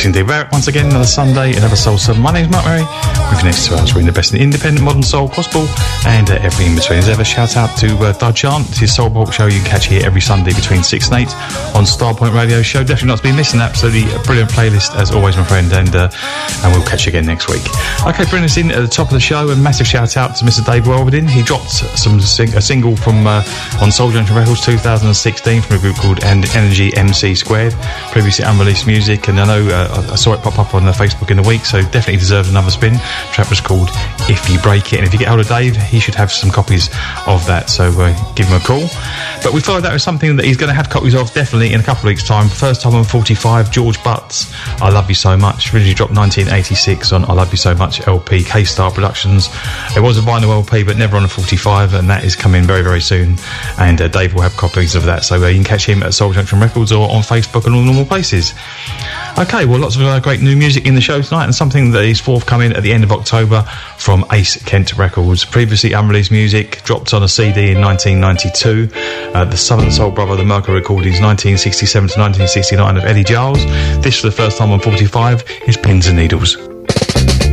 Yes, indeed. We're back once again, another Sunday, another Soul 7. My name's Mark Murray. With the next 2 hours, we're in the best in independent, modern soul, gospel, and everything in between. As ever, shout out to Doug Chant. It's his Soul Pop show you can catch here every Sunday between 6 and 8 on Starpoint Radio Show. Definitely not to be missing. Absolutely a brilliant playlist, as always, my friend, and we'll catch you again next week. Okay, bringing us in at the top of the show, a massive shout out to Mr. Dave Welverdin. He dropped a single from on Soul Junction Records 2016 from a group called Energy MC Squared, previously unreleased music, and I know I saw it pop up on Facebook in the week, so definitely deserves another spin. The track was called If You Break It, and if you get hold of Dave, he should have some copies of that, so give him a call. But we followed that with something that he's going to have copies of definitely in a couple of weeks' time. First time on 45, George Butts, I Love You So Much, originally dropped 1986 on I Love You So Much LP, K-Star Productions. It was a vinyl LP, but never on a 45, and that is coming very, very soon, and Dave will have copies of that, so you can catch him at Soul Junction Records or on Facebook and all normal places. Okay, well, lots of great new music in the show tonight, and something that is forthcoming at the end of October from Ace Kent Records. Previously unreleased music, dropped on a CD in 1992. The Southern Soul Brother, the Mercury Recordings, 1967 to 1969 of Eddie Giles. This, for the first time on 45, is Pins and Needles.